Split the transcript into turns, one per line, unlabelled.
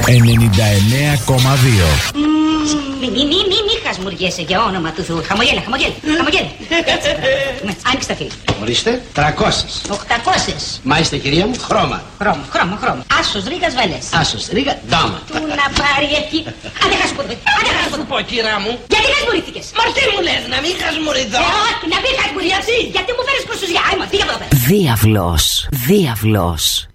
Μη χασμουριέσαι για όνομα του Θεού. Χαμογέλα. Άνοιξε τα φίλια.
Ορίστε, 300.
800.
Μάλιστα, κυρία μου, χρώμα.
Χρώμα. Άσος, ρίγας, βαλές.
Άσος, ρίγα, ντάμα.
Του να πάρει εκεί. Άντε χάσου ποτέ.
Θα σου πω, κυρία μου.
Γιατί χασμουρήθηκες?
Μα τι μου λες, να μην χασμουρηθώ?
Όχι, να μην χασμουριθείς. Γιατί μου φέρεις κρουσουζιά. Άιμα, φύγε από εδώ πέρα.
Διάβλος.